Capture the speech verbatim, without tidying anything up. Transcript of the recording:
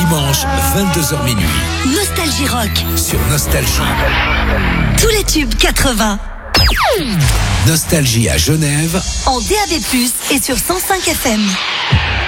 dimanche, vingt-deux heures minuit. Nostalgie Rock. Sur Nostalgie. Tous les tubes quatre-vingts. Nostalgie à Genève. En D A B plus, et sur cent cinq F M.